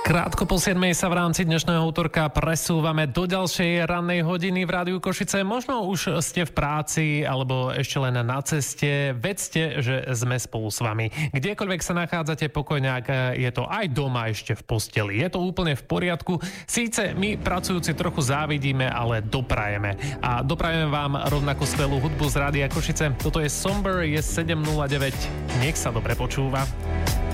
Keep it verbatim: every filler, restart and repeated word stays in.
Krátko po siedmej sa v rámci dnešného útorka presúvame do ďalšej rannej hodiny v Rádiu Košice. Možno už ste v práci alebo ešte len na ceste. Vedzte, že sme spolu s vami. Kdekoľvek sa nachádzate, pokojne, ak je to aj doma ešte v posteli. Je to úplne v poriadku. Síce my pracujúci trochu závidíme, ale doprajeme. A doprajeme vám rovnako skvelú hudbu z Rádia Košice. Toto je Somber, je sedem nula deväť. Nech sa dobre počúva.